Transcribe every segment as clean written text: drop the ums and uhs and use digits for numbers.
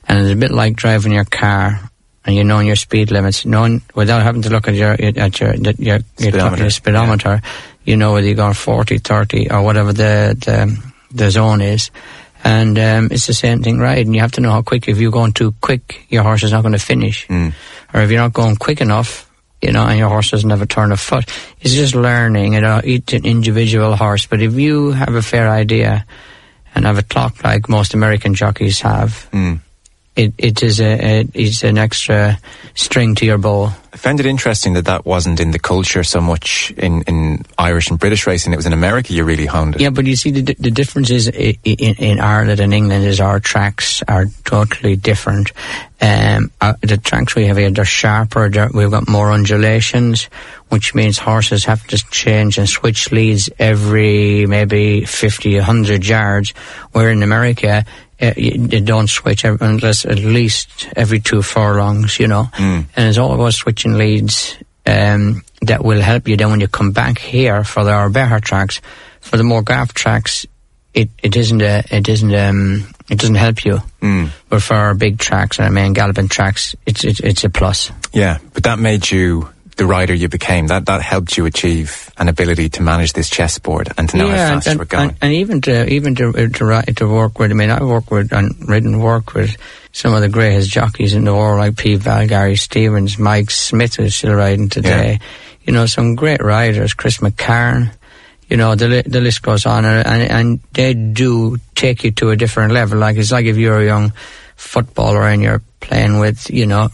And it's a bit like driving your car, and you know your speed limits, knowing without having to look at your speedometer. You know whether you're going 40, 30, or whatever the zone is. And it's the same thing riding. You have to know how quick. If you're going too quick, your horse is not going to finish. Or if you're not going quick enough, you know, and your horse doesn't have a turn of foot. It's just learning, you know, each individual horse. But if you have a fair idea and have a clock like most American jockeys have, it's an extra string to your bow. I found it interesting that wasn't in the culture so much in Irish and British racing. It was in America you really honed it. Yeah, but you see the difference is in Ireland and England is our tracks are totally different. The tracks we have here, they're sharper, we've got more undulations, which means horses have to change and switch leads every maybe 50, 100 yards, where in America, they don't switch unless at least every 2 furlongs, you know. And it's all about switching leads that will help you then when you come back here for our better tracks. For the more gaff tracks, it doesn't help you. But for our big tracks, I mean galloping tracks, it's a plus. Yeah, but that made you the rider you became. That helped you achieve an ability to manage this chessboard and to know how fast you were going. And even to work with, I mean, I work with and ridden work with some of the greatest jockeys in the world, like Pete Val, Gary Stevens, Mike Smith, who's still riding today. Yeah. You know, some great riders, Chris McCarn. You know, the list goes on, and they do take you to a different level. Like, it's like if you're a young footballer and you're playing with, you know,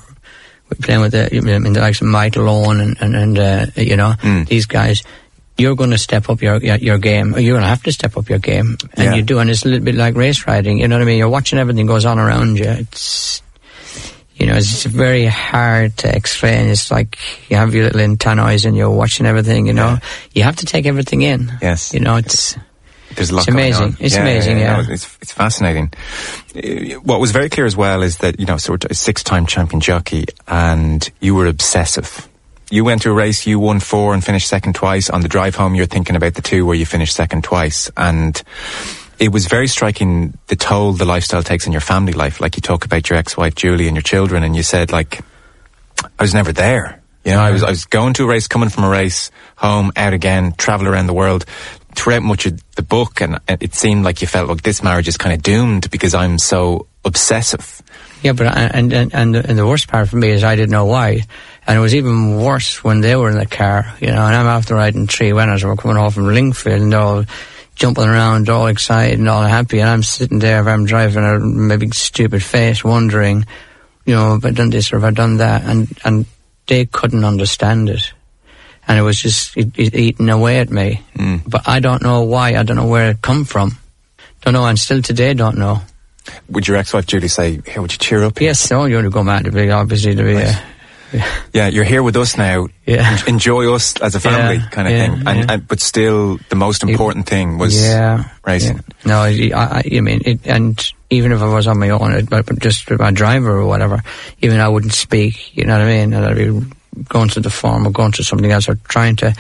the likes of Michael Owen and you know, these guys, you're going to step up your game. You're going to have to step up your game. And you do, and it's a little bit like race riding, you know what I mean? You're watching everything goes on around you. It's, you know, it's very hard to explain. It's like you have your little antenna eyes and you're watching everything, you know. Yeah. You have to take everything in. Yes. You know, it's there's a lot amazing. Going on. It's amazing, No, it's fascinating. What was very clear as well is that, you know, sort of a 6-time champion jockey, and you were obsessive. You went to a race, you won 4 and finished second twice. On the drive home, you're thinking about the 2 where you finished second twice. And it was very striking the toll the lifestyle takes in your family life. Like, you talk about your ex-wife Julie and your children, and you said, like, I was never there. You know, I was going to a race, coming from a race, home, out again, travel around the world. Throughout much of the book, and it seemed like you felt like this marriage is kind of doomed because I'm so obsessive. Yeah, but and the worst part for me is I didn't know why, and it was even worse when they were in the car, you know. And I'm after riding 3 winners, and we're coming home from Lingfield, and they're all jumping around, all excited and all happy, and I'm sitting there, if I'm driving, a big stupid face, wondering, you know, have I done this or have I done that, and they couldn't understand it. And it was just eating away at me. But I don't know why. I don't know where it come from. Don't know, and still today don't know. Would your ex-wife Julie say, "Hey, would you cheer up?" Yes, you want to go mad to be, obviously, to be. Yeah, you're here with us now. Yeah. Enjoy us as a family, kind of thing. And but still, the most important thing was racing. Yeah. No, I mean, and even if I was on my own, just with my driver or whatever, even I wouldn't speak. You know what I mean? And I'd be going to the farm or going to something else, or trying to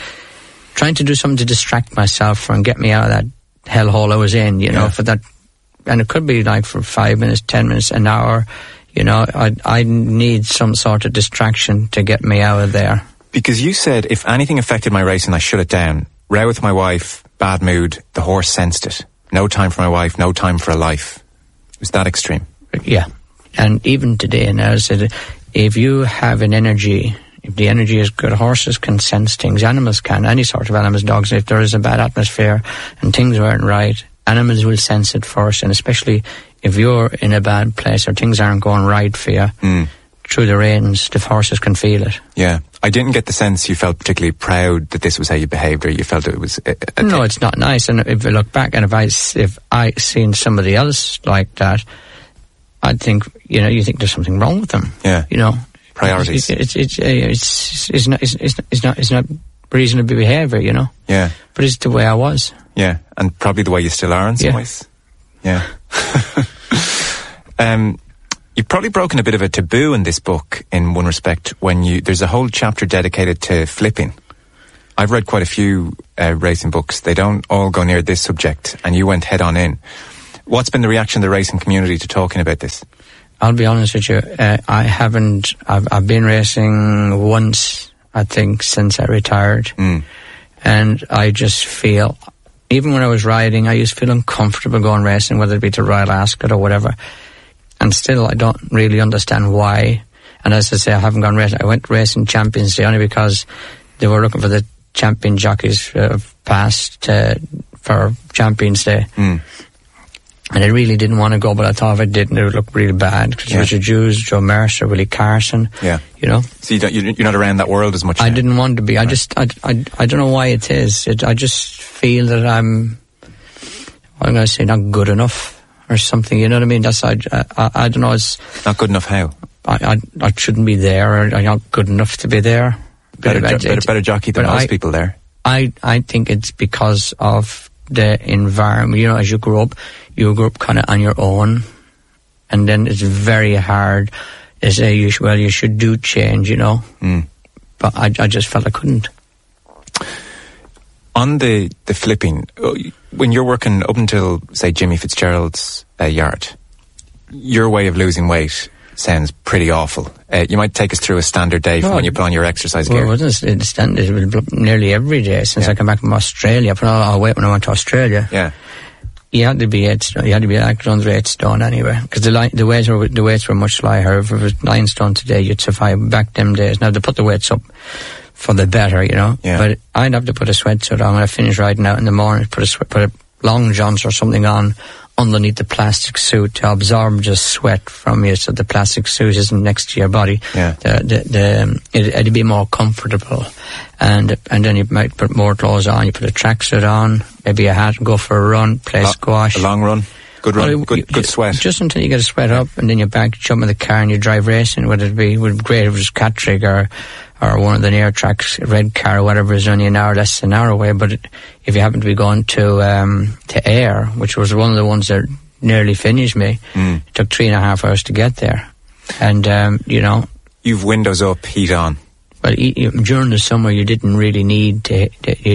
do something to distract myself and get me out of that hellhole I was in, you know, for that. And it could be like for 5 minutes, 10 minutes, an hour, you know. I need some sort of distraction to get me out of there. Because you said if anything affected my racing, I shut it down. Row with my wife, bad mood, the horse sensed it. No time for my wife, no time for a life. It was that extreme. Yeah. And even today now, I said, if you have an energy, if the energy is good, horses can sense things. Animals can, any sort of animals, dogs. If there is a bad atmosphere and things aren't right, animals will sense it first. And especially if you're in a bad place or things aren't going right for you, through the reins, the horses can feel it. Yeah. I didn't get the sense you felt particularly proud that this was how you behaved, or you felt it was... No, it's not nice. And if I look back, and if I seen somebody else like that, I'd think, you know, you think there's something wrong with them. Yeah. You know. Priorities. It's not reasonable behaviour, you know. Yeah. But it's the way I was. Yeah, and probably the way you still are in some ways. Yeah. You've probably broken a bit of a taboo in this book in one respect when there's a whole chapter dedicated to flipping. I've read quite a few racing books. They don't all go near this subject, and you went head on in. What's been the reaction of the racing community to talking about this? I'll be honest with you. I haven't. I've been racing once, I think, since I retired, and I just feel. Even when I was riding, I used to feel uncomfortable going racing, whether it be to Royal Ascot or whatever. And still, I don't really understand why. And as I say, I haven't gone racing. I went racing Champions Day only because they were looking for the champion jockeys past for Champions Day. And I really didn't want to go, but I thought if I didn't, it would look really bad. Because Richard Hughes, Joe Mercer, Willie Carson, you know. So you're not around that world as much I now. didn't want to be. Right. I don't know why it is. I just feel that I'm going to say not good enough or something, you know what I mean? That's, I don't know, it's... Not good enough how? I shouldn't be there, or I'm not good enough to be there. Better jockey than most people there. I think it's because of the environment. You know, as you grew up kind of on your own, and then it's very hard to say, you should do change, you know. But I just felt I couldn't. On the flipping, when you're working up until, say, Jimmy Fitzgerald's yard, your way of losing weight sounds pretty awful. You might take us through a standard day from when you put on your exercise gear. Well, it's standard. It was nearly every day since I came back from Australia. I put on a lot of weight when I went to Australia. Yeah. You had to be 8 stone. You had to be like under 8 stone anyway, because the weights were much lighter. If it was 9 stone today, you'd survive back them days. Now they put the weights up for the better, you know. Yeah. But I'd have to put a sweatsuit on when I finish riding out in the morning. Put a long johns or something on underneath the plastic suit to absorb the sweat from you, so the plastic suit isn't next to your body. Yeah. It'd be more comfortable, and then you might put more clothes on. You put a tracksuit on, maybe a hat, go for a run, play squash. A long run. Good run, good sweat. Just until you get a sweat up, and then you're back, jump in the car and you drive racing. Would be great if it was Catterick or one of the near tracks, Red Car or whatever, is only an hour, less than an hour away. But if you happen to be going to Ayr, which was one of the ones that nearly finished me, it took 3.5 hours to get there. And, you know... You've windows up, heat on. But during the summer, you didn't really need the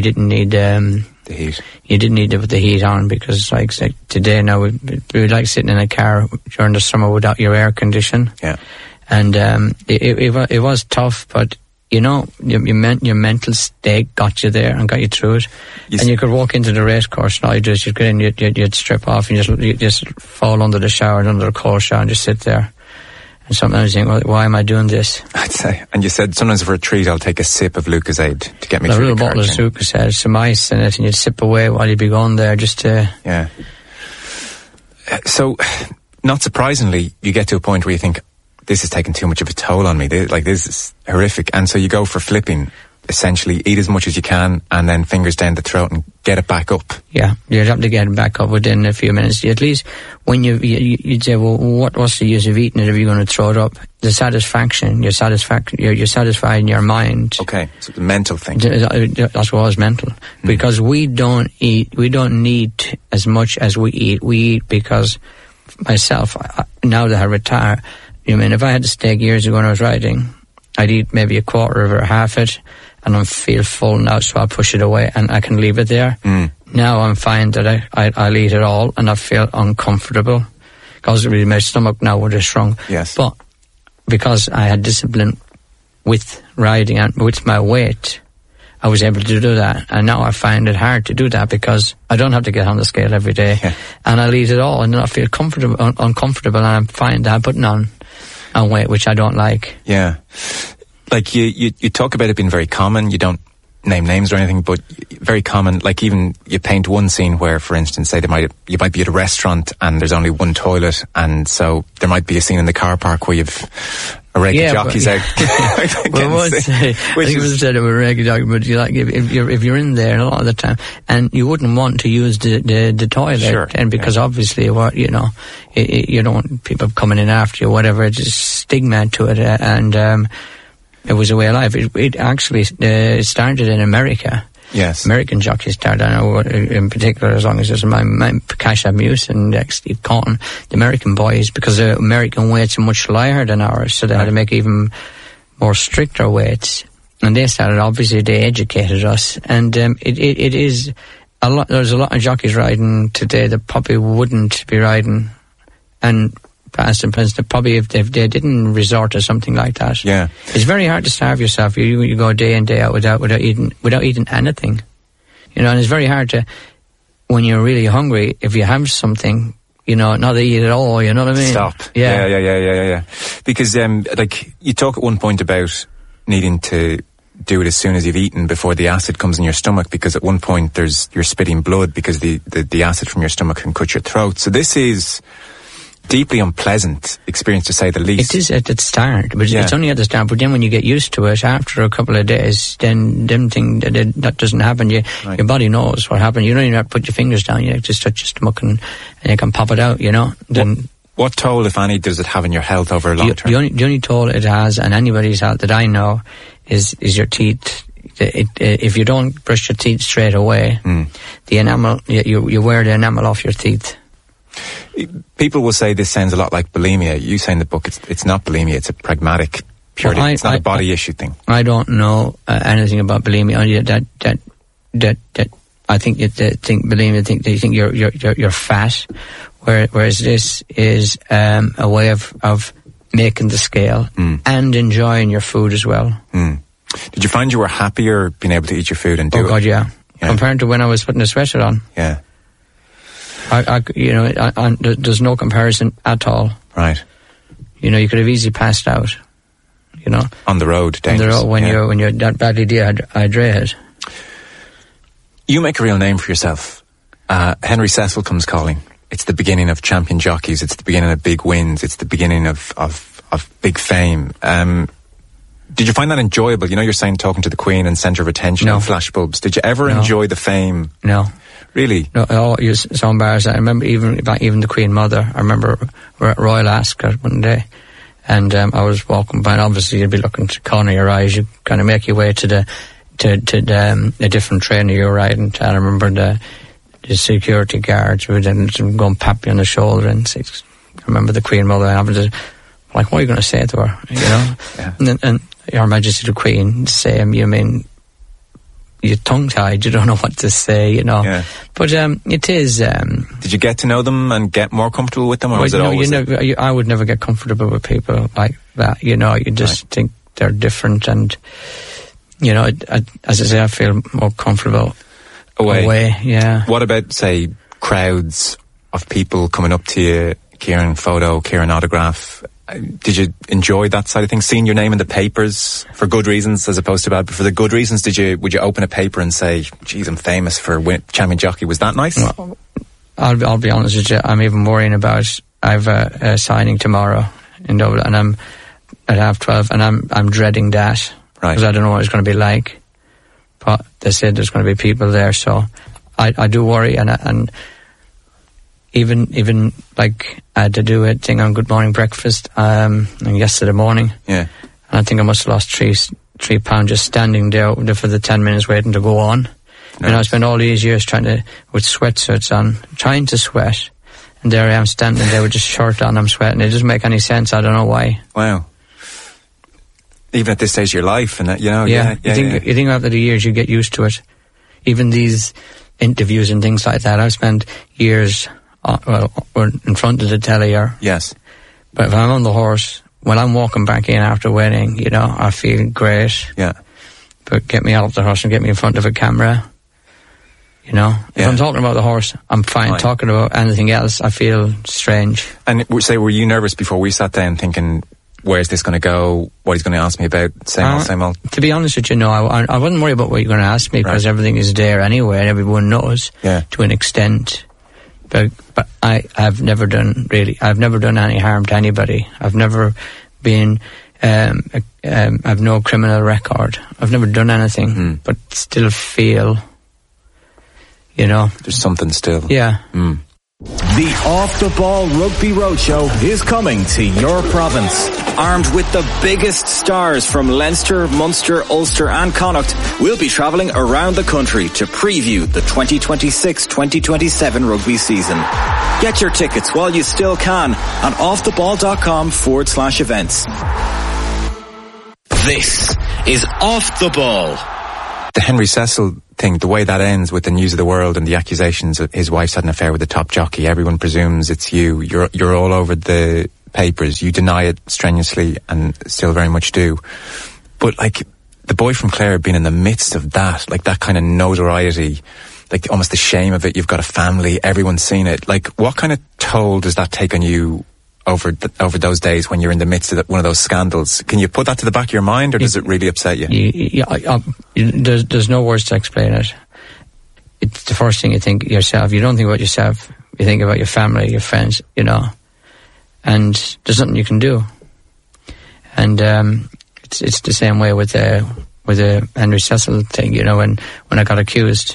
heat. You didn't need to put the heat on, because like today now we like sitting in a car during the summer without your air condition. Yeah. And it was tough, but you know, your mental state got you there and got you through it. And you could walk into the race course and all you do is you'd get in, you'd strip off and you just fall under the shower, under the cold shower, and just sit there. And sometimes you think, well, why am I doing this? I'd say. And you said sometimes for a treat I'll take a sip of Lucozade to get me through the car. A little bottle of Lucozade, some ice in it, and you'd sip away while you'd be going there just to... Yeah. So, not surprisingly, you get to a point where you think, this is taking too much of a toll on me. This is horrific. And so you go for flipping. Essentially, eat as much as you can and then fingers down the throat and get it back up. Yeah, you'd have to get it back up within a few minutes. At least when you'd say, well, what's the use of eating it if you're going to throw it up? The satisfaction, you're satisfied in your mind. Okay, so the mental thing. That's what was mental. Because we don't need as much as we eat. We eat because myself, now that I retire, I mean, if I had to steak years ago when I was riding, I'd eat maybe a quarter of it or half it, and I feel full now, so I'll push it away and I can leave it there. Now I'm fine that I'll eat it all and I feel uncomfortable because really my stomach now would have shrunk. Yes. But because I had discipline with riding and with my weight, I was able to do that. And now I find it hard to do that because I don't have to get on the scale every day. Yeah. And I'll eat it all and then I feel uncomfortable, and I'm fine that I'm putting on weight, which I don't like. Yeah. Like you talk about it being very common. You don't name names or anything, but very common. Like even you paint one scene where, for instance, say you might be at a restaurant and there's only one toilet, and so there might be a scene in the car park where you've a rake of jockeys out. Well, I think it was said of a rake of jockeys, but you like if you're in there a lot of the time, and you wouldn't want to use the toilet, sure, and because obviously what you don't want people coming in after you, whatever. It's a stigma to it, and it was a way of life. It actually started in America. Yes. American jockeys started, I know in particular, as long as there's my Cash Amuse and Steve Cotton, the American boys, because the American weights are much lighter than ours, so they had to make even more stricter weights. And they started, obviously, they educated us. And it is a lot, there's a lot of jockeys riding today that probably wouldn't be riding. And past and present, probably if they didn't resort to something like that. Yeah. It's very hard to starve yourself. You go day in, day out without eating anything. You know, and it's very hard to, when you're really hungry, if you have something, you know, not to eat at all, you know what I mean? Stop. Yeah. Because, like, you talk at one point about needing to do it as soon as you've eaten before the acid comes in your stomach, because at one point you're spitting blood because the acid from your stomach can cut your throat. So this is deeply unpleasant experience, to say the least. It is at the start, but it's only at the start. But then when you get used to it, after a couple of days, then that doesn't happen. Your body knows what happened. You don't even have to put your fingers down. You just touch your stomach and you can pop it out, you know. Then what toll, if any, does it have in your health over a long term? The only toll it has, and anybody's health that I know, is your teeth. If you don't brush your teeth straight away, the enamel, you wear the enamel off your teeth. People will say this sounds a lot like bulimia. You say in the book it's not bulimia, it's a pragmatic, purely, it's not a body issue thing. I don't know anything about bulimia. That I think they think bulimia, they think you're fat, whereas this is a way of making the scale and enjoying your food as well. Did you find you were happier being able to eat your food and do it? Oh God, yeah. Compared to when I was putting a sweater on. Yeah. There's no comparison at all. Right. You know, you could have easily passed out. You know, on the road, dangerous. On the road when you're that badly dehydrated. You make a real name for yourself. Henry Cecil comes calling. It's the beginning of champion jockeys. It's the beginning of big wins. It's the beginning of big fame. Did you find that enjoyable? You know, you're saying talking to the Queen and centre of attention and flashbulbs. Did you ever enjoy the fame? No. Really? No, you're so embarrassed. I remember even the Queen Mother. I remember we're at Royal Ascot one day, and I was walking by, and obviously you'd be looking to corner your eyes. You kind of make your way to the a different train you were riding. And I remember the security guards would then go and pat me on the shoulder and say, I remember the Queen Mother, and I was like, what are you going to say to her? You know? Yeah. And Her Majesty the Queen, say, you mean, you're tongue-tied, you don't know what to say, you know. Yeah. But it is... Did you get to know them and get more comfortable with them, or was it always... I would never get comfortable with people like that, you know. You just think they're different, and, you know, as I say, I feel more comfortable away. Yeah. What about, say, crowds of people coming up to you, Kieran photo, Kieran autograph? Did you enjoy that side of things, seeing your name in the papers for good reasons as opposed to bad? But for the good reasons, would you open a paper and say, geez, I'm famous for champion jockey? Was that nice? Well, I'll be honest with you, I'm even worrying about, I've a signing tomorrow in Dublin, and I'm at 12:30, and I'm dreading that. Right. Because I don't know what it's going to be like. But they said there's going to be people there, so I do worry, and even like I had to do a thing on Good Morning Breakfast yesterday morning. Yeah. And I think I must have lost 3 pounds just standing there for the 10 minutes waiting to go on. Nice. You know, I spent all these years with sweatsuits on, trying to sweat, and there I am standing there with just shirt on, I'm sweating. It doesn't make any sense. I don't know why. Wow. Even at this stage of your life, and that, you know. You think after the years you get used to it. Even these interviews and things like that, I've spent years in front of the telly. Yes. But if I'm on the horse, when I'm walking back in after winning, you know, I feel great. Yeah. But get me out of the horse and get me in front of a camera, you know. If I'm talking about the horse, I'm fine. Talking about anything else, I feel strange. And were you nervous before we sat down thinking, where's this going to go? What he's going to ask me about? Same old. To be honest with you, no, I wouldn't worry about what you're going to ask me, because everything is there anyway, and everyone knows to an extent. But I've never done any harm to anybody. I've never been, I've no criminal record. I've never done anything, but still feel, you know. There's something still. Yeah. The Off the Ball Rugby Roadshow is coming to your province. Armed with the biggest stars from Leinster, Munster, Ulster and Connacht, we'll be travelling around the country to preview the 2026-2027 rugby season. Get your tickets while you still can on offtheball.com/events. This is Off the Ball. The Henry Cecil thing, the way that ends with the News of the World and the accusations that his wife's had an affair with the top jockey, everyone presumes it's you. You're all over the papers. You deny it strenuously and still very much do. But like the boy from Clare being in the midst of that, like that kind of notoriety, like almost the shame of it, you've got a family, everyone's seen it. Like what kind of toll does that take on you over those days when you're in the midst of one of those scandals? Can you put that to the back of your mind, or does it really upset you? There's no words to explain it. It's the first thing you think yourself. You don't think about yourself. You think about your family, your friends, you know. And there's nothing you can do. And it's the same way with the Henry Cecil thing, you know. When I got accused,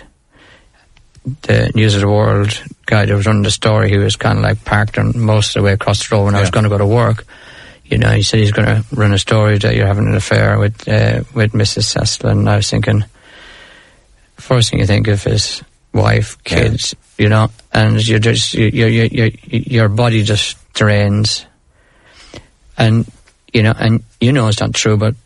the News of the World guy that was running the story, he was kind of like parked on most of the way across the road when I was going to go to work. You know, he said he's going to run a story that you're having an affair with Mrs. Cecil, and I was thinking, first thing you think of is wife, kids, you know, and you're just your body just drains, and you know it's not true, but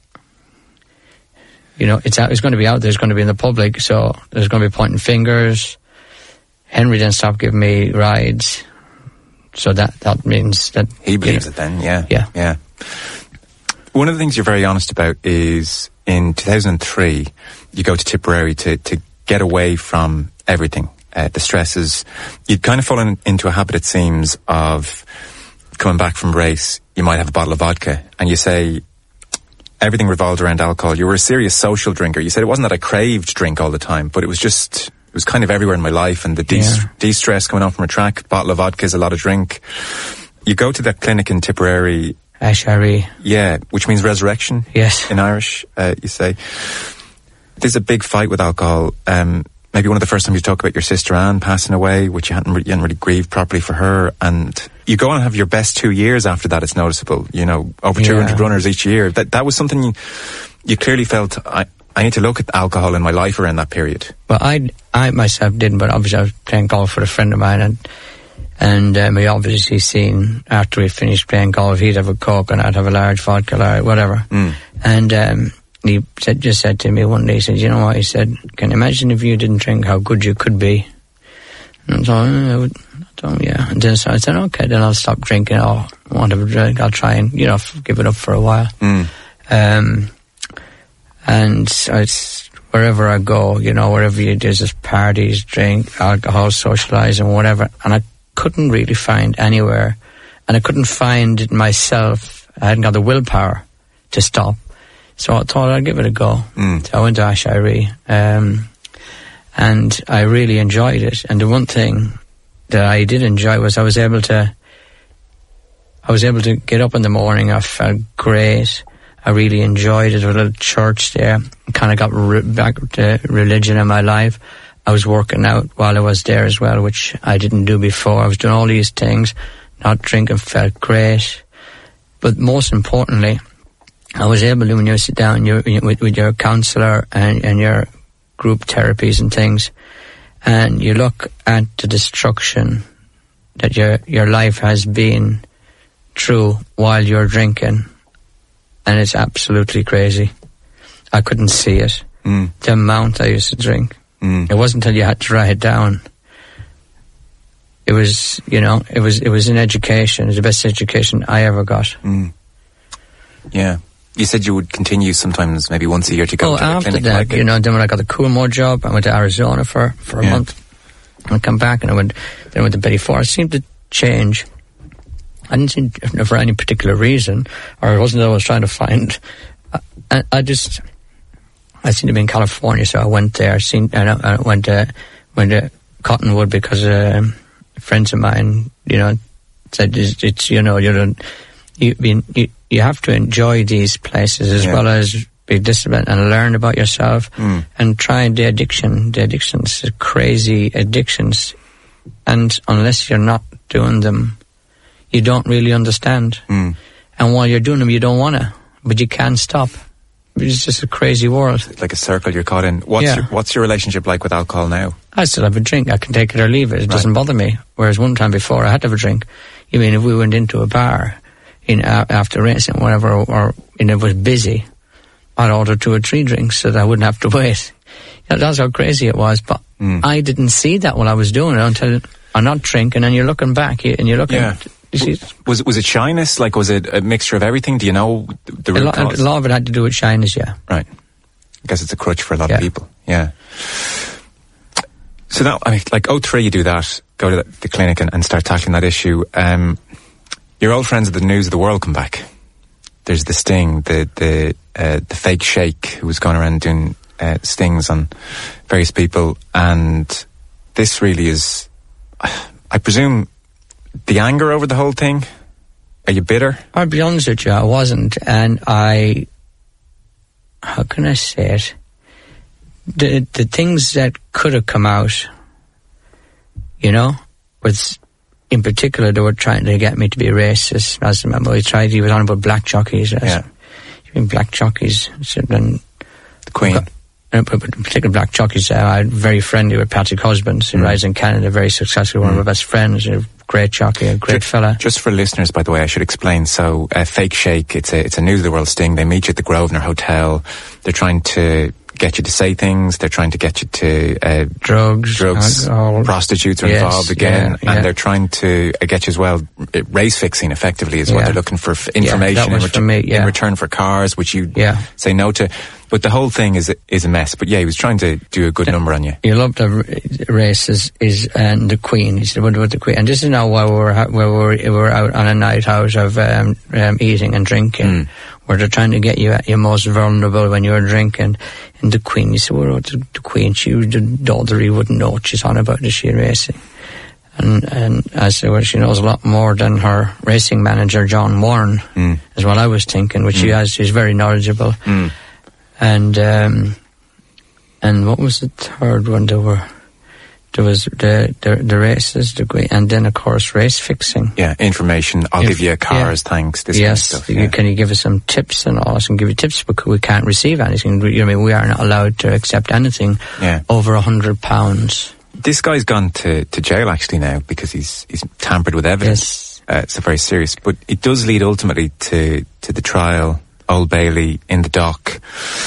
you know it's going to be out there, it's going to be in the public, so there's going to be pointing fingers. Henry then stopped giving me rides, so that means that he believes it then. Yeah. One of the things you're very honest about is in 2003 you go to Tipperary to get away from everything, the stresses. You'd kind of fallen into a habit, it seems, of coming back from race, you might have a bottle of vodka, and you say everything revolved around alcohol. You were a serious social drinker. You said it wasn't that I craved drink all the time, but it was kind of everywhere in my life, and the de-stress coming on from a track, bottle of vodka is a lot of drink. You go to that clinic in Tipperary. Ashari. Yeah, which means resurrection. Yes. In Irish, you say. There's a big fight with alcohol. Maybe one of the first times you talk about your sister Anne passing away, which you hadn't really grieved properly for her, and you go on and have your best 2 years after that. It's noticeable, you know, over 200 runners each year. That was something you clearly felt, I need to look at alcohol in my life around that period. Well, I myself didn't, but obviously I was playing golf with a friend of mine, and we obviously seen after we finished playing golf, he'd have a Coke and I'd have a large vodka, whatever. And he just said to me one day, he said, you know what, he said, can you imagine if you didn't drink, how good you could be? And so and then so I said, okay, then I'll stop drinking, I'll want to drink, I'll try and, you know, give it up for a while. And it's wherever I go, you know, wherever there's just parties, drink, alcohol, socialising, whatever, and I couldn't really find anywhere, and I couldn't find it myself. I hadn't got the willpower to stop. So I thought I'd give it a go. So I went to Ashari, and I really enjoyed it. And the one thing that I did enjoy was I was able to get up in the morning. I felt great. I really enjoyed it. There was a little church there. Kind of got back to religion in my life. I was working out while I was there as well, which I didn't do before. I was doing all these things, not drinking, felt great. But most importantly, I was able to, when you sit down with your counsellor and your group therapies and things, and you look at the destruction that your life has been through while you're drinking, and it's absolutely crazy. I couldn't see it. The amount I used to drink. It wasn't until you had to write it down. It was, you know, it was an education. It was the best education I ever got. Yeah. You said you would continue sometimes, maybe once a year, to go to the clinic. After that, you know, then when I got the Coolmore job, I went to Arizona for a month. I come back and I went to Betty Ford. It seemed to change. I didn't see for any particular reason, or it wasn't that I was trying to find. I seemed to be in California, so I went there. I went to Cottonwood because friends of mine, you know, said it's you know, you have to enjoy these places as well as be disciplined and learn about yourself and try the addictions, crazy addictions, and unless you're not doing them, you don't really understand. And while you're doing them, you don't want to, but you can't stop. It's just a crazy world. It's like a circle you're caught in. What's your relationship like with alcohol now? I still have a drink. I can take it or leave it. It doesn't bother me. Whereas one time before, I had to have a drink. You mean if we went into a bar after racing, whatever, or it was busy, I'd order 2 or 3 drinks so that I wouldn't have to wait. You know, that's how crazy it was. But I didn't see that while I was doing it until I'm not drinking, and you're looking back and you're looking Was it shyness? Like, was it a mixture of everything? Do you know the root cause? A lot of it had to do with shyness, yeah. Right. I guess it's a crutch for a lot of people. Yeah. So now, I mean, like 03, you do that, go to the clinic and start tackling that issue. Your old friends of the News of the World come back. There's the sting, the fake sheikh who was going around doing stings on various people, and this really is, I presume, the anger over the whole thing. Are you bitter? I'll be honest with you, I wasn't, and how can I say it? The things that could have come out, you know, was, in particular, they were trying to get me to be racist. As I remember, he was on about black jockeys. Yeah. You mean black jockeys? So then, the Queen. In particular, black jockeys. I'm very friendly with Patrick Husbands, who rides in Canada, very successful, one of my best friends, a great jockey, a great fella. Just for listeners, by the way, I should explain. So, Fake Sheikh, it's a News of the World sting. They meet you at the Grosvenor Hotel. They're trying to get you to say things. They're trying to get you to drugs, alcohol. Prostitutes are involved again, and they're trying to get you as well. Race fixing, effectively, is what they're looking for. Information in return for cars, which you say no to. But the whole thing is a mess. But yeah, he was trying to do a good number on you. You love the races and the Queen. He said, "What about the Queen?" And this is now where we were out on a night out of eating and drinking, where they're trying to get you at your most vulnerable when you're drinking. And the Queen, he said, "What about the Queen? She, the daughter, he wouldn't know what she's on about, is she racing?" And I said, well, she knows a lot more than her racing manager, John Warren, is what I was thinking, which she's very knowledgeable. And what was the third one? There was the races, and then of course race fixing. Yeah, information. I'll give you a car as thanks. This kind of stuff. Yeah. Can you give us some tips and all? I can give you tips because we can't receive anything. I mean, we are not allowed to accept anything over £100. This guy's gone to jail actually now because he's tampered with evidence. Yes. It's very serious, but it does lead ultimately to the trial. Old Bailey in the dock.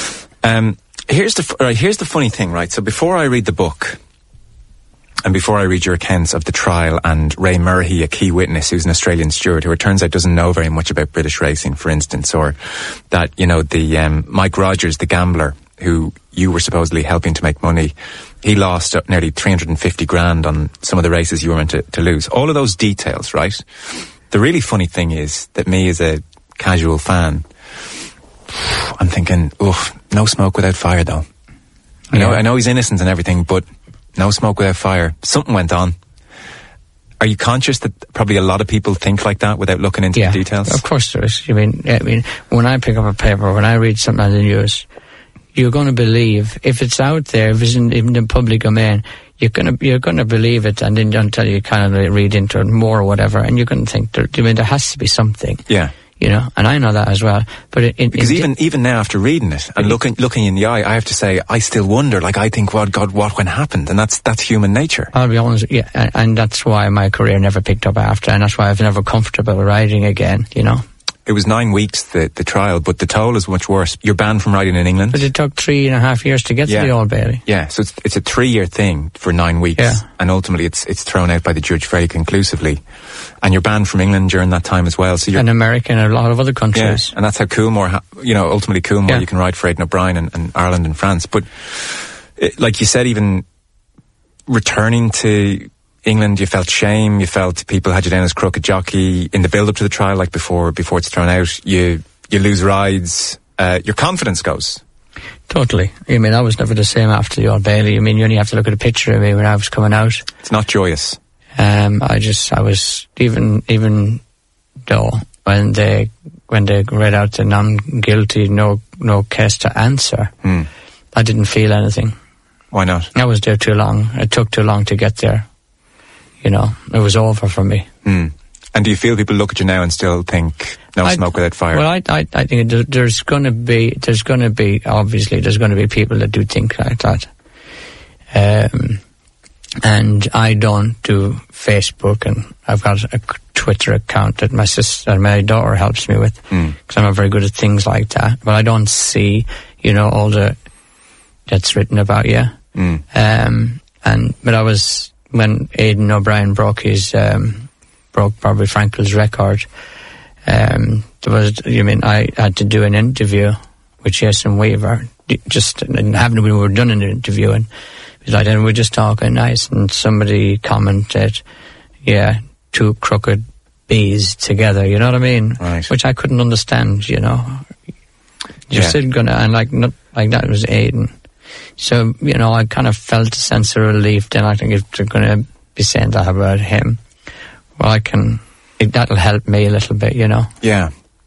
Here's the funny thing, right? So before I read the book, and before I read your accounts of the trial and Ray Murray, a key witness who's an Australian steward who it turns out doesn't know very much about British racing, for instance, or that, you know, the Mike Rogers, the gambler, who you were supposedly helping to make money, he lost nearly 350 grand on some of the races you were meant to lose. All of those details, right? The really funny thing is that me as a casual fan, I'm thinking, no smoke without fire, though. I know he's innocent and everything, but no smoke without fire. Something went on. Are you conscious that probably a lot of people think like that without looking into the details? Of course there is. I mean, when I pick up a paper, when I read something on the news, you're going to believe, if it's out there, if it's in the public domain, you're going to believe it, and then until you kind of read into it more or whatever, and you're going to think, there has to be something. Yeah. You know, and I know that as well. But because even now, after reading it and looking in the eye, I have to say I still wonder. Like, I think, what when happened, and that's human nature. I'll be honest, and that's why my career never picked up after, and that's why I've never comfortable riding again. You know. It was 9 weeks, the trial, but the toll is much worse. You're banned from riding in England. But it took 3.5 years to get to the Old Bailey. Yeah, so it's a 3-year thing for 9 weeks, and ultimately it's thrown out by the judge very conclusively. And you're banned from England during that time as well. So and America and a lot of other countries. Yeah, and that's how Coolmore, ultimately Coolmore, you can ride for Aidan O'Brien and Ireland and France. But like you said, even returning to England, you felt shame, you felt people had you down as crooked jockey in the build-up to the trial, like before it's thrown out. You lose rides, your confidence goes. Totally. I mean, I was never the same after the Old Bailey. I mean, you only have to look at a picture of me when I was coming out. It's not joyous. I was even though when they read out the non-guilty, no case to answer, I didn't feel anything. Why not? I was there too long. It took too long to get there. You know, it was over for me. And do you feel people look at you now and still think no smoke without fire? Well, I think there's going to be people that do think like that. And I don't do Facebook, and I've got a Twitter account that my daughter helps me with, because I'm not very good at things like that. But I don't see, all that's written about you. But I was, when Aidan O'Brien broke his broke probably Frankel's record. I had to do an interview with Jason Weaver. We were done in the interview, and we were just talking nice, and somebody commented, "Yeah, two crooked bees together." You know what I mean? Right. Which I couldn't understand. You know, you're still gonna, and like that was Aidan. So I kind of felt a sense of relief. Then I think if they're gonna be saying that about him, well, that'll help me a little bit. Yeah.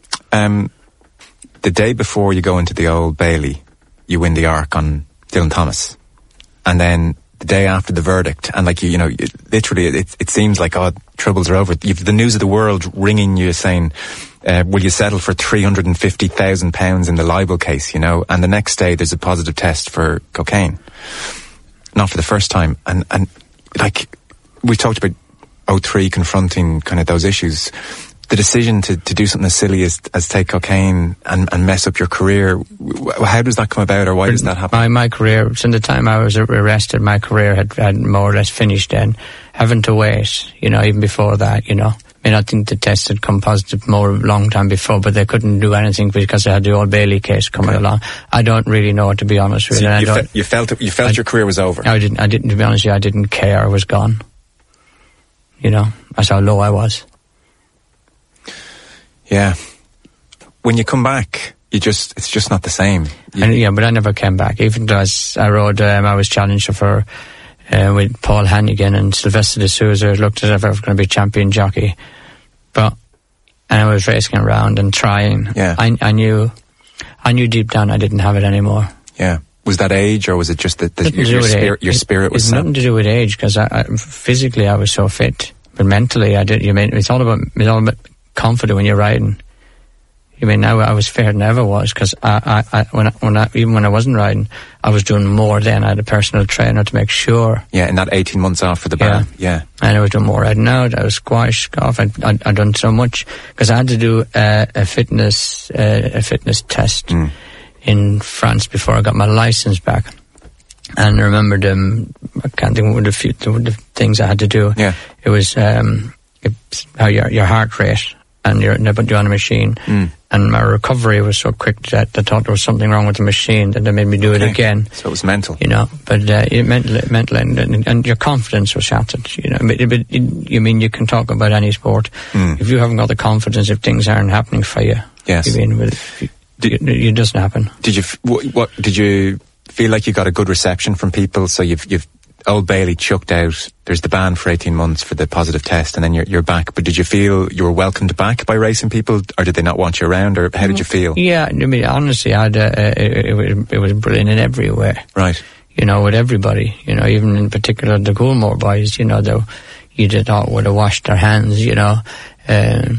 The day before you go into the Old Bailey, you win the Arc on Dylan Thomas, and then the day after the verdict, and literally, it seems like troubles are over. You've the news of the world ringing you saying, "Will you settle for £350,000 in the libel case?" And the next day there's a positive test for cocaine, not for the first time, and we talked about 03 confronting kind of those issues. The decision to do something as silly as take cocaine and mess up your career, how does that come about, or why does that happen? My career, since the time I was arrested, my career had more or less finished then. Having to wait, even before that, I think the test had come positive a long time before, but they couldn't do anything because they had the Old Bailey case coming along. I don't really know, to be honest with you. You felt your career was over? I didn't, to be honest with you, I didn't care. I was gone. That's how low I was. Yeah. When you come back, it's just not the same. But I never came back. Even though I rode, I was challenger for, with Paul Hannigan and Sylvester de Souza, looked as if I was going to be champion jockey. And I was racing around and trying. Yeah. I knew deep down I didn't have it anymore. Yeah. Was that age, or was it just that your spirit was set? It's nothing to do with age, because physically I was so fit, but mentally I did. It's all about confident when you're riding. Now I was fitter than I ever was, because even when I wasn't riding, I was doing more then. I had a personal trainer to make sure. Yeah, in that 18 months off for the ban. Yeah. And I was doing more riding now. I was squash, golf. I'd done so much, because I had to do a fitness test in France before I got my license back. And I remembered, I can't think of the things I had to do. Yeah. It was how your heart rate, and you're on a machine. And my recovery was so quick that they thought there was something wrong with the machine, that they made me do it again. So it was mental. But mental, and your confidence was shattered. But you can talk about any sport. If you haven't got the confidence, if things aren't happening for you, yes, it doesn't happen. Did you feel like you got a good reception from people? So you've Old Bailey chucked out, there's the ban for 18 months for the positive test, and then you're back. But did you feel you were welcomed back by racing people, or did they not want you around, or how did you feel? Yeah, honestly, it was brilliant in every way. Right. With everybody, even in particular the Coolmore boys, you thought would have washed their hands, it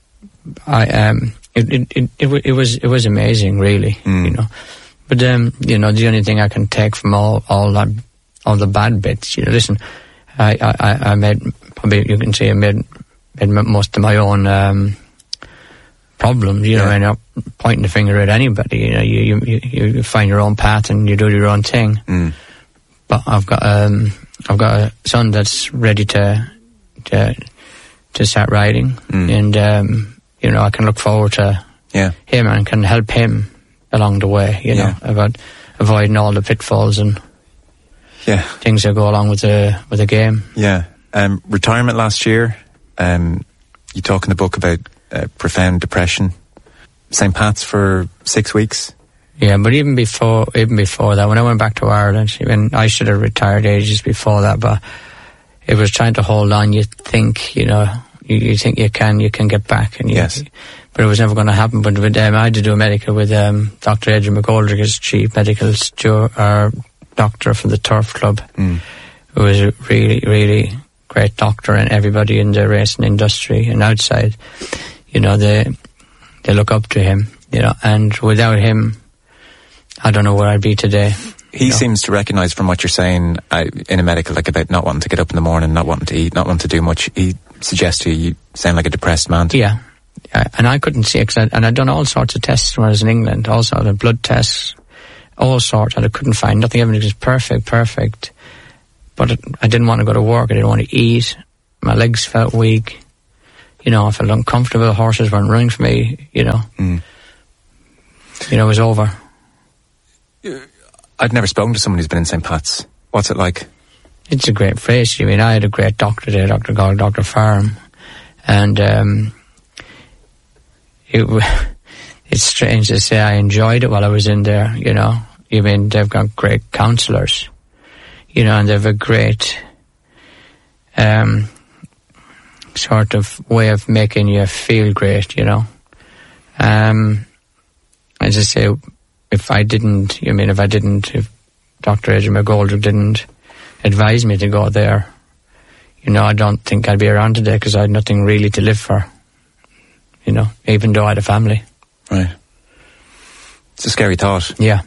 was amazing, really, But the only thing I can take from all the bad bits, listen, I made, probably you can say I made most of my own problems, and not pointing the finger at anybody. You find your own path and you do your own thing. But I've got a son that's ready to start riding, and I can look forward to him and can help him along the way. About avoiding all the pitfalls and things that go along with the game. Yeah. Retirement last year. You talk in the book about profound depression. St. Pat's for 6 weeks. Yeah, but even before that, when I went back to Ireland, even I should have retired ages before that. But it was trying to hold on. You think, you think you can get back, and but it was never going to happen. But with I had to do a medical with Dr. Adrian McGoldrick, as chief medical doctor for the Turf Club, who was a really, really great doctor, and everybody in the racing industry and outside, they look up to him, and without him, I don't know where I'd be today. He seems to recognise from what you're saying in a medical, like about not wanting to get up in the morning, not wanting to eat, not wanting to do much. He suggests to you sound like a depressed man. Yeah. And I couldn't see it, and I'd done all sorts of tests when I was in England, all sorts of blood tests, all sorts, and I couldn't find nothing. Everything was perfect. But I didn't want to go to work. I didn't want to eat. My legs felt weak. you know, I felt uncomfortable. Horses weren't running for me, you know. You know, it was over. I'd never spoken to someone who's been in St. Pat's. What's it like? It's a great place. I mean, I had a great doctor there, Dr. Farm, and it's strange to say I enjoyed it while I was in there, you know. I mean, they've got great counsellors, you know, and they've a great sort of way of making you feel great, you know. As I say, if Dr. Adrian McGoldrick didn't advise me to go there, you know, I don't think I'd be around today, because I had nothing really to live for, you know, even though I had a family. Right. It's a scary thought. Yeah.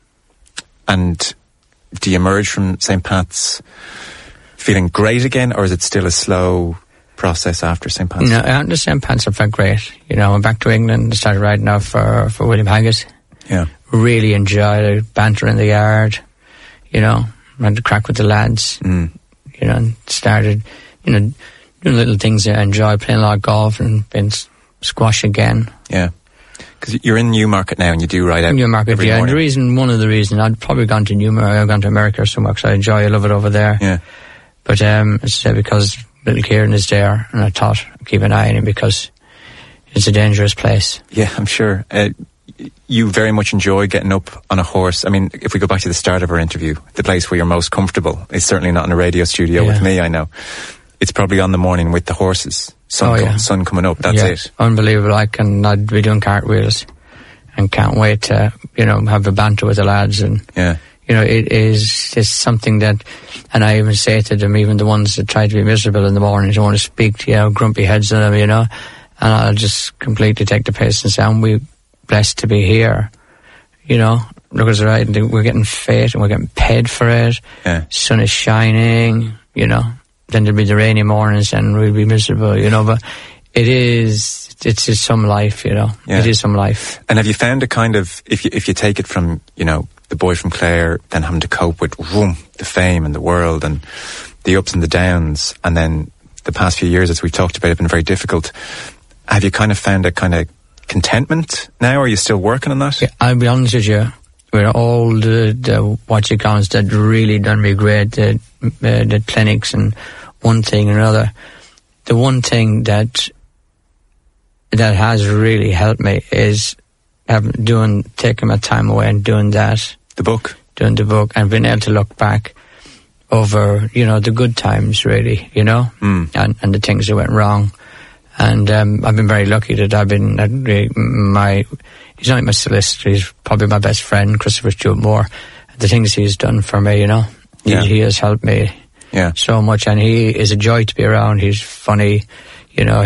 And do you emerge from St. Pat's feeling great again, or is it still a slow process after St. Pat's? No, after St. Pat's I felt great. You know, I went back to England and started riding out for William Haggis. Yeah. Really enjoyed it, banter in the yard, you know, had to crack with the lads, you know, and started, you know, doing little things that I enjoy, playing a lot of golf and playing squash again. Yeah. Because you're in Newmarket now and you do ride out Newmarket, every yeah. morning. And one of the reasons, I'd probably gone to Newmarket, I've gone to America or somewhere, because I love it over there. Yeah. But, as I said, because little Kieran is there, and I thought I'd keep an eye on him, because it's a dangerous place. Yeah, I'm sure. You very much enjoy getting up on a horse. I mean, if we go back to the start of our interview, the place where you're most comfortable is certainly not in a radio studio with me, I know. It's probably on the morning with the horses. Sun coming up, that's it. Unbelievable. I'd be doing cartwheels and can't wait to, you know, have a banter with the lads. And, you know, it is just something that, and I even say to them, even the ones that try to be miserable in the morning, don't want to speak to, you know, grumpy heads on them, you know, and I'll just completely take the piss and say, we're blessed to be here, you know, because we're getting fit and we're getting paid for it. Sun is shining, you know. Then there'll be the rainy mornings and we'll be miserable, you know, but it's just some life, you know. It is some life. And have you found a kind of, if you take it from, you know, the boy from Clare, then having to cope with the fame and the world and the ups and the downs, and then the past few years, as we've talked about, have been very difficult. Have you kind of found a kind of contentment now? Are you still working on that? Yeah, I'll be honest with you. With all the what you call that really done me great, the clinics and one thing and another. The one thing that has really helped me is taking my time away and doing that. Doing the book and being able to look back over, you know, the good times, really, you know, and the things that went wrong. And I've been very lucky that he's not my solicitor, he's probably my best friend, Christopher Stewart Moore. The things he's done for me, you know, he has helped me so much, and he is a joy to be around. He's funny, you know,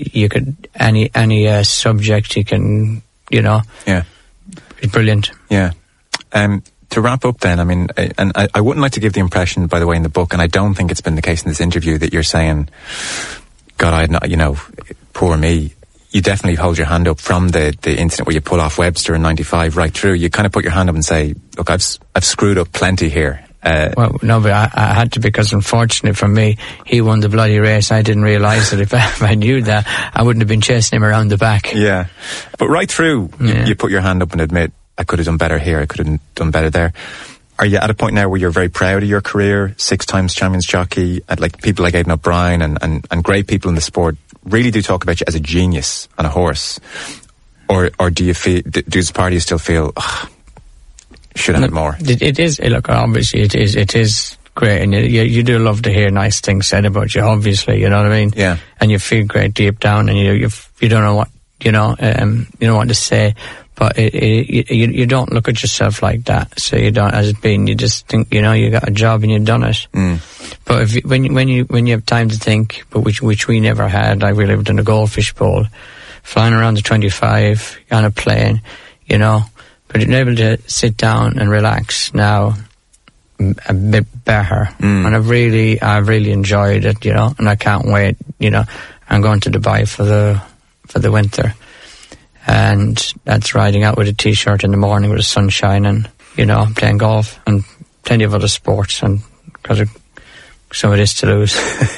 any subject he can, you know. He's brilliant. To wrap up then, I mean, and I wouldn't like to give the impression, by the way, in the book, and I don't think it's been the case in this interview, that you're saying, God, I'd not, you know, poor me. You definitely hold your hand up from the incident where you pull off Webster in 95 right through. You kind of put your hand up and say, look, I've screwed up plenty here. Well, no, but I had to, because unfortunately for me, he won the bloody race. I didn't realise that. If I knew that, I wouldn't have been chasing him around the back. Yeah. But right through, you put your hand up and admit, I could have done better here, I could have done better there. Are you at a point now where you're very proud of your career, 6 times champions jockey, like people like Aidan O'Brien and great people in the sport really do talk about you as a genius on a horse? Or do you feel, does part of you still feel, should have had more? It is, look, obviously it is great, and you do love to hear nice things said about you, obviously, you know what I mean? Yeah. And you feel great deep down, and you don't know what, you know, you don't know what to say. But you don't look at yourself like that. So you don't, as being, you just think, you know, you got a job and you've done it. But when you have time to think, but which we never had, like we lived in a goldfish bowl, flying around the 25 on a plane, you know, but you're able to sit down and relax now a bit better. And I've really enjoyed it, you know, and I can't wait, you know. I'm going to Dubai for the winter. And that's riding out with a t-shirt in the morning with the sun shining, you know, playing golf and plenty of other sports, and because some of this to lose.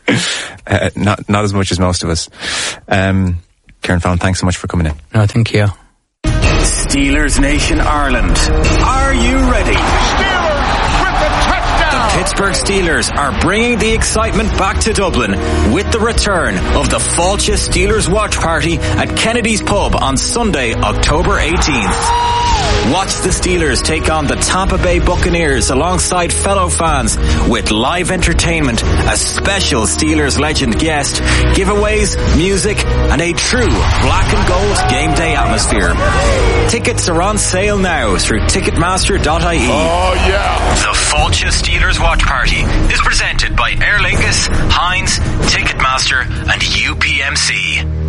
Not as much as most of us. Kieran Fallon, thanks so much for coming in. No, thank you. Steelers Nation Ireland, are you ready? Steelers with the touchdown! The Pittsburgh Steelers are bringing the excitement back to Dublin with the return of the Fáilte Steelers Watch Party at Kennedy's Pub on Sunday, October 18th. Watch the Steelers take on the Tampa Bay Buccaneers alongside fellow fans with live entertainment, a special Steelers legend guest, giveaways, music, and a true black and gold game day atmosphere. Tickets are on sale now through Ticketmaster.ie. Oh, yeah. The Fáilte Steelers Watch Party is presented by Aer Lingus, Heinz, Ticketmaster, and UPMC.